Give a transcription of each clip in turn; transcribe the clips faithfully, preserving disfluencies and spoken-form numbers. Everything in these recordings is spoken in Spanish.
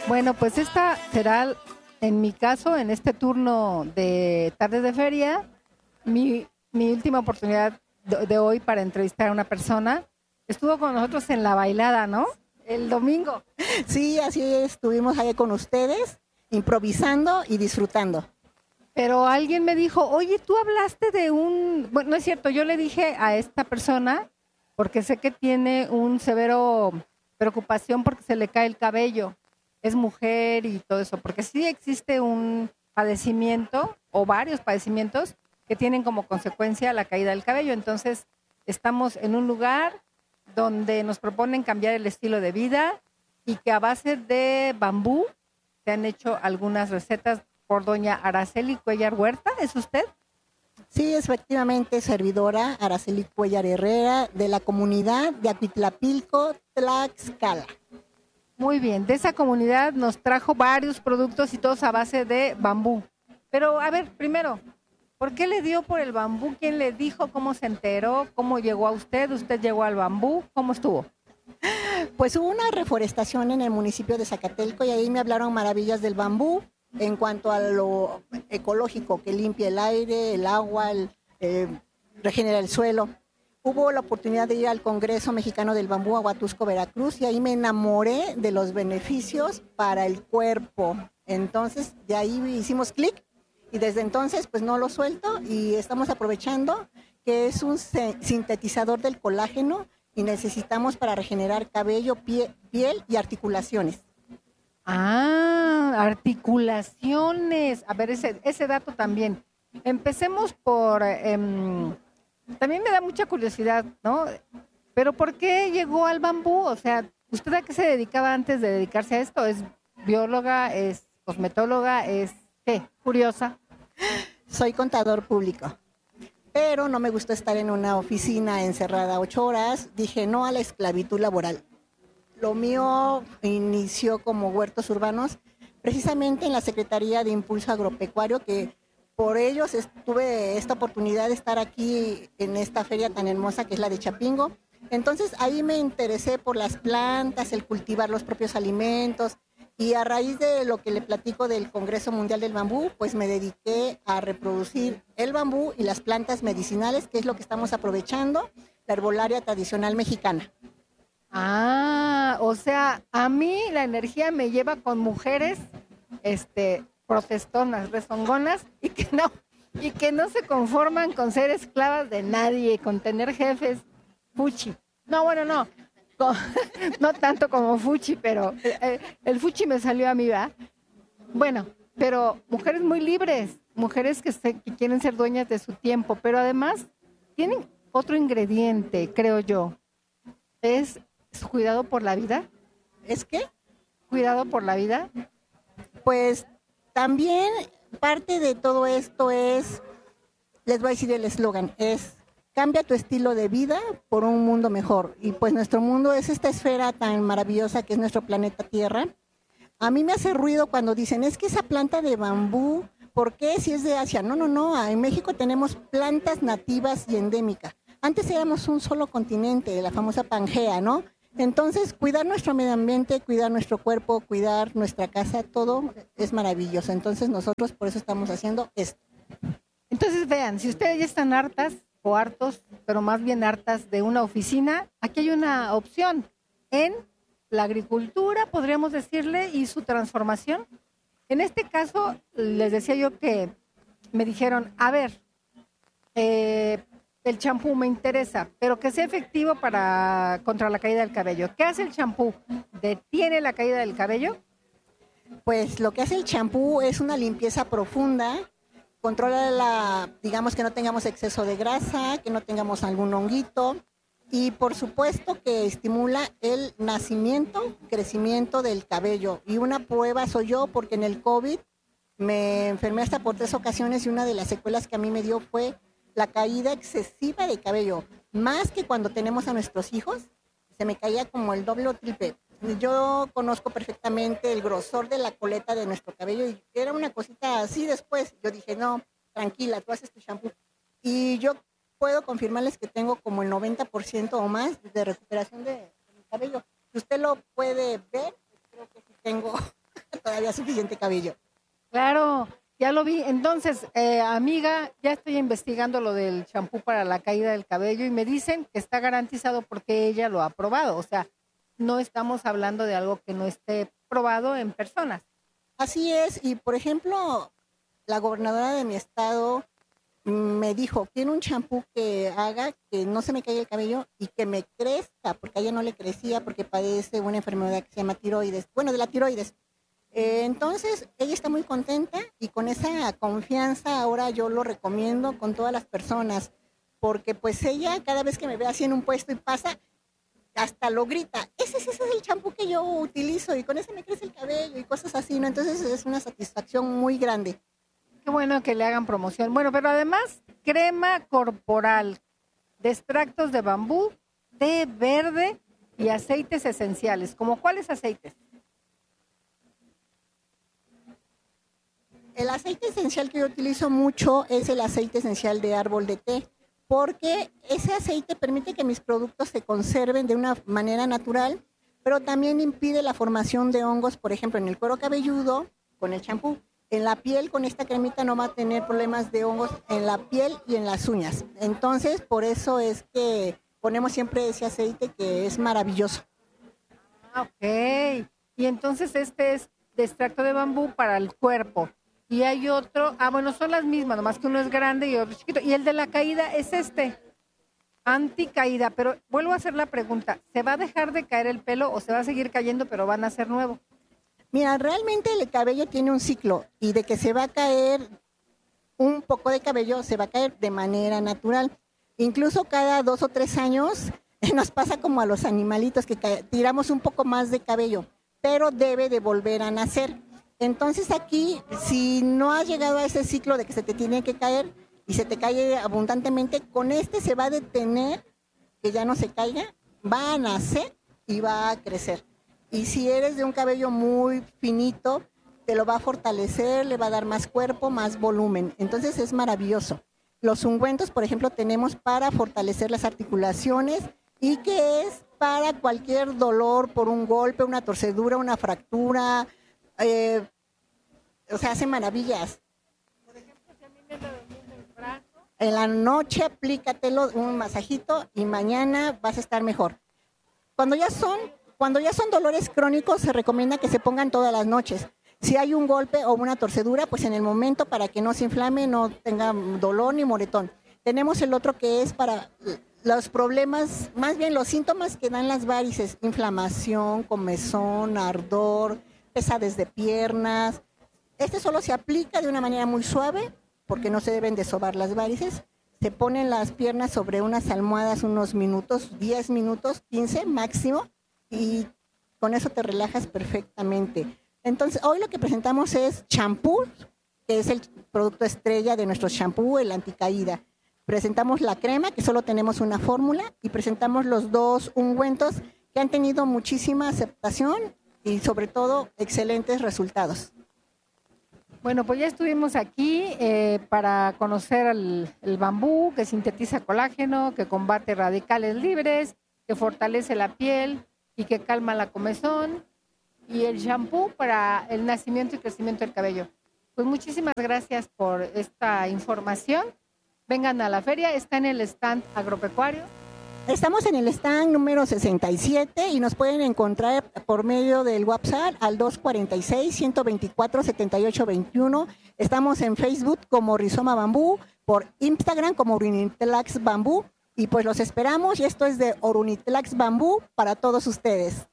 Bueno, pues esta será, en mi caso, en este turno de tarde de feria, mi, mi última oportunidad de, de hoy para entrevistar a una persona. Estuvo con nosotros en la bailada, ¿no? El domingo. Sí, así es, estuvimos ahí con ustedes, improvisando y disfrutando. Pero alguien me dijo, oye, tú hablaste de un... Bueno, no es cierto, yo le dije a esta persona, porque sé que tiene un severo preocupación porque se le cae el cabello, es mujer y todo eso, porque sí existe un padecimiento o varios padecimientos que tienen como consecuencia la caída del cabello. Entonces, estamos en un lugar donde nos proponen cambiar el estilo de vida y que a base de bambú se han hecho algunas recetas por doña Araceli Cuellar Huerta. ¿Es usted? Sí, efectivamente, servidora Araceli Cuellar Herrera, de la comunidad de Apitlapilco, Tlaxcala. Muy bien, de esa comunidad nos trajo varios productos y todos a base de bambú. Pero a ver, primero, ¿por qué le dio por el bambú? ¿Quién le dijo? ¿Cómo se enteró? ¿Cómo llegó a usted? ¿Usted llegó al bambú? ¿Cómo estuvo? Pues hubo una reforestación en el municipio de Zacatelco y ahí me hablaron maravillas del bambú en cuanto a lo ecológico, que limpia el aire, el agua, el, eh, regenera el suelo. Hubo la oportunidad de ir al Congreso Mexicano del Bambú a Huatusco, Veracruz, y ahí me enamoré de los beneficios para el cuerpo. Entonces, de ahí hicimos clic y desde entonces pues no lo suelto y estamos aprovechando que es un sintetizador del colágeno y necesitamos para regenerar cabello, pie, piel y articulaciones. Ah, articulaciones. A ver, ese, ese dato también. Empecemos por... Eh, también me da mucha curiosidad, ¿no? Pero ¿por qué llegó al bambú? O sea, ¿usted a qué se dedicaba antes de dedicarse a esto? ¿Es bióloga? ¿Es cosmetóloga? ¿Es qué? ¿Curiosa? Soy contador público, pero no me gustó estar en una oficina encerrada ocho horas. Dije no a la esclavitud laboral. Lo mío inició como huertos urbanos, precisamente en la Secretaría de Impulso Agropecuario, que por ellos tuve esta oportunidad de estar aquí en esta feria tan hermosa que es la de Chapingo. Entonces ahí me interesé por las plantas, el cultivar los propios alimentos y a raíz de lo que le platico del Congreso Mundial del Bambú, pues me dediqué a reproducir el bambú y las plantas medicinales, que es lo que estamos aprovechando, la herbolaria tradicional mexicana. Ah, o sea, a mí la energía me lleva con mujeres, este, protestonas, rezongonas y que no, y que no se conforman con ser esclavas de nadie, con tener jefes fuchi. No, bueno, no, con, no tanto como fuchi, pero eh, el fuchi me salió a mí, ¿verdad? Bueno, pero mujeres muy libres, mujeres que, se, que quieren ser dueñas de su tiempo, pero además tienen otro ingrediente, creo yo, es su cuidado por la vida. ¿Es qué? Cuidado por la vida. Pues también parte de todo esto es, les voy a decir el eslogan, es cambia tu estilo de vida por un mundo mejor. Y pues nuestro mundo es esta esfera tan maravillosa que es nuestro planeta Tierra. A mí me hace ruido cuando dicen, es que esa planta de bambú, ¿por qué si es de Asia? No, no, no, en México tenemos plantas nativas y endémicas. Antes éramos un solo continente, la famosa Pangea, ¿no? Entonces, cuidar nuestro medio ambiente, cuidar nuestro cuerpo, cuidar nuestra casa, todo es maravilloso. Entonces, nosotros por eso estamos haciendo esto. Entonces, vean, si ustedes ya están hartas o hartos, pero más bien hartas de una oficina, aquí hay una opción en la agricultura, podríamos decirle, y su transformación. En este caso, les decía yo que me dijeron, a ver, eh, el champú me interesa, pero que sea efectivo para contra la caída del cabello. ¿Qué hace el champú? ¿Detiene la caída del cabello? Pues lo que hace el champú es una limpieza profunda, controla la, digamos que no tengamos exceso de grasa, que no tengamos algún honguito y por supuesto que estimula el nacimiento, crecimiento del cabello. Y una prueba soy yo porque en el COVID me enfermé hasta por tres ocasiones y una de las secuelas que a mí me dio fue la caída excesiva de cabello, más que cuando tenemos a nuestros hijos, se me caía como el doble o triple. Yo conozco perfectamente el grosor de la coleta de nuestro cabello y era una cosita así después. Yo dije, no, tranquila, tú haces tu shampoo. Y yo puedo confirmarles que tengo como el noventa por ciento o más de recuperación de, de mi cabello. Si usted lo puede ver, creo que sí tengo había suficiente cabello. Claro, ya lo vi. Entonces, eh, amiga, ya estoy investigando lo del champú para la caída del cabello y me dicen que está garantizado porque ella lo ha probado. O sea, no estamos hablando de algo que no esté probado en personas. Así es, y por ejemplo, la gobernadora de mi estado me dijo, quiero un champú que haga que no se me caiga el cabello y que me crezca, porque a ella no le crecía porque padece una enfermedad que se llama tiroides, bueno, de la tiroides. Eh, entonces, ella está muy contenta y con esa confianza ahora yo lo recomiendo con todas las personas, porque pues ella cada vez que me ve así en un puesto y pasa, hasta lo grita, ese, ese es el champú que yo utilizo y con ese me crece el cabello y cosas así, ¿no? Entonces es una satisfacción muy grande. Qué bueno que le hagan promoción. Bueno, pero además, crema corporal de extractos de bambú, té verde y aceites esenciales. ¿Cómo cuáles aceites? El aceite esencial que yo utilizo mucho es el aceite esencial de árbol de té, porque ese aceite permite que mis productos se conserven de una manera natural, pero también impide la formación de hongos, por ejemplo, en el cuero cabelludo con el champú. En la piel con esta cremita no va a tener problemas de hongos en la piel y en las uñas. Entonces, por eso es que ponemos siempre ese aceite que es maravilloso. Ah, ok. Y entonces este es de extracto de bambú para el cuerpo. Y hay otro, ah, bueno, son las mismas, nomás que uno es grande y otro chiquito. Y el de la caída es este, anticaída. Pero vuelvo a hacer la pregunta, ¿se va a dejar de caer el pelo o se va a seguir cayendo pero van a ser nuevo? Mira, realmente el cabello tiene un ciclo y de que se va a caer un poco de cabello, se va a caer de manera natural. Incluso cada dos o tres años nos pasa como a los animalitos que tiramos un poco más de cabello, pero debe de volver a nacer. Entonces aquí, si no has llegado a ese ciclo de que se te tiene que caer y se te cae abundantemente, con este se va a detener, que ya no se caiga, va a nacer y va a crecer. Y si eres de un cabello muy finito, te lo va a fortalecer, le va a dar más cuerpo, más volumen. Entonces es maravilloso. Los ungüentos, por ejemplo, tenemos para fortalecer las articulaciones y que es para cualquier dolor por un golpe, una torcedura, una fractura. Eh, o sea, hace maravillas. Por ejemplo, si a mí me está doliendo el brazo. En la noche aplícatelo un masajito y mañana vas a estar mejor. Cuando ya son... Cuando ya son dolores crónicos, se recomienda que se pongan todas las noches. Si hay un golpe o una torcedura, pues en el momento para que no se inflame, no tenga dolor ni moretón. Tenemos el otro que es para los problemas, más bien los síntomas que dan las varices, inflamación, comezón, ardor, pesadez de piernas. Este solo se aplica de una manera muy suave, porque no se deben de sobar las varices. Se ponen las piernas sobre unas almohadas unos minutos, diez minutos, quince máximo, y con eso te relajas perfectamente. Entonces, hoy lo que presentamos es champú, que es el producto estrella de nuestro champú, el anticaída. Presentamos la crema, que solo tenemos una fórmula, y presentamos los dos ungüentos que han tenido muchísima aceptación y sobre todo excelentes resultados. Bueno, pues ya estuvimos aquí eh, para conocer el, el bambú, que sintetiza colágeno, que combate radicales libres, que fortalece la piel y que calma la comezón, y el shampoo para el nacimiento y crecimiento del cabello. Pues muchísimas gracias por esta información. Vengan a la feria, está en el stand agropecuario. Estamos en el stand número sesenta y siete y nos pueden encontrar por medio del WhatsApp al dos cuatro seis, uno dos cuatro, siete ocho dos uno. Estamos en Facebook como Rizoma Bambú, por Instagram como Orunitlax Bambú. Y pues los esperamos, y esto es de Orunitlax Bambú para todos ustedes.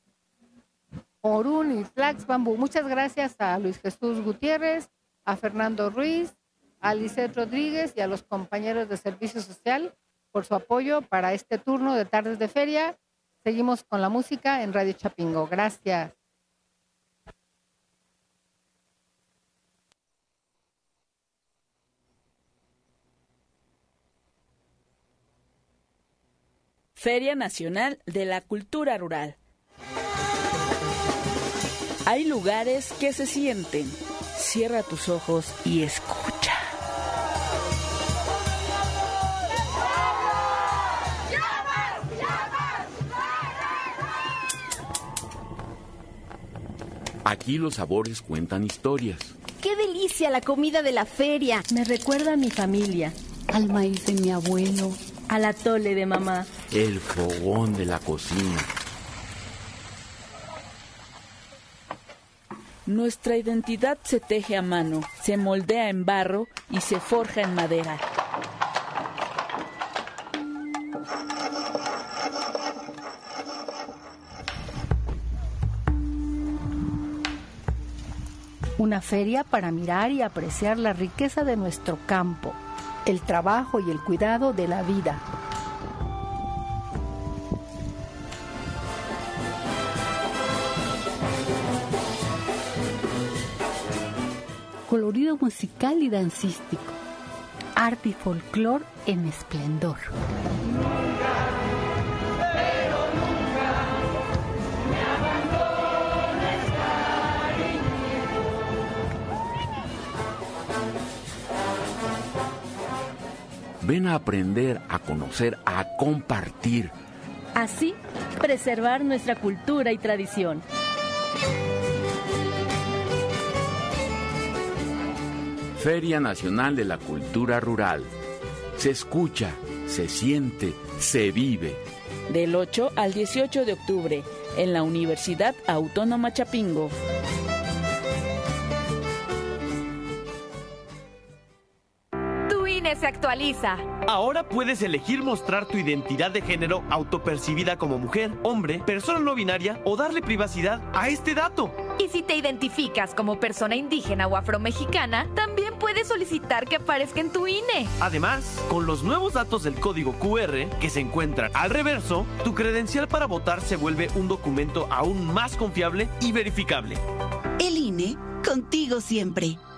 Orunitlax Bambú. Muchas gracias a Luis Jesús Gutiérrez, a Fernando Ruiz, a Lisette Rodríguez y a los compañeros de Servicio Social por su apoyo para este turno de Tardes de Feria. Seguimos con la música en Radio Chapingo. Gracias. Feria Nacional de la Cultura Rural. Hay lugares que se sienten. Cierra tus ojos y escucha. Aquí los sabores cuentan historias. ¡Qué delicia la comida de la feria! Me recuerda a mi familia, al maíz de mi abuelo, al atole de mamá, el fogón de la cocina. Nuestra identidad se teje a mano, se moldea en barro y se forja en madera. una feria para mirar y apreciar la riqueza de nuestro campo, el trabajo y el cuidado de la vida. Colorido musical y dancístico, arte y folclor en esplendor. Ven a aprender, a conocer, a compartir. Así, preservar nuestra cultura y tradición. Feria Nacional de la Cultura Rural. Se escucha, se siente, se vive. Del ocho al dieciocho de octubre, en la Universidad Autónoma Chapingo. Tu I N E se actualiza. Ahora puedes elegir mostrar tu identidad de género autopercibida como mujer, hombre, persona no binaria o darle privacidad a este dato. Y si te identificas como persona indígena o afromexicana, también puedes solicitar que aparezca en tu I N E. Además, con los nuevos datos del código Q R que se encuentran al reverso, tu credencial para votar se vuelve un documento aún más confiable y verificable. El I N E, contigo siempre.